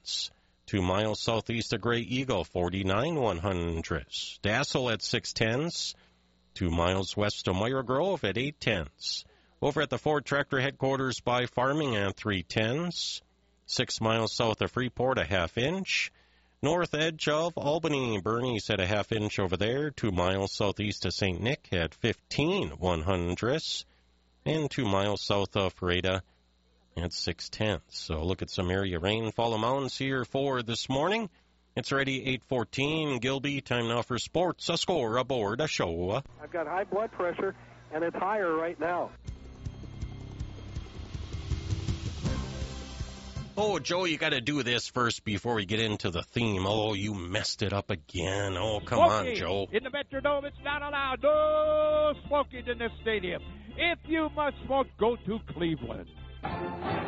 tenths. 2 miles southeast of Grey Eagle, 49 100ths. Dassel at 6 tenths. 2 miles west of Meyer Grove at 8 tenths. Over at the Ford Tractor Headquarters by Farming at 3 tenths. 6 miles south of Freeport, a half inch. North edge of Albany, Bernie's at a half inch over there. 2 miles southeast of St. Nick at 15 100ths. And 2 miles south of Ferrada at 6 tenths. So look at some area rainfall amounts here for this morning. It's already 8:14. Gilby, time now for sports. A score aboard a show. I've got high blood pressure, and it's higher right now. Oh, Joe, you got to do this first before we get into the theme. Oh, you messed it up again. Oh, come on, Joe. In the Metrodome, it's not allowed. No smoking in this stadium. If you must smoke, go to Cleveland.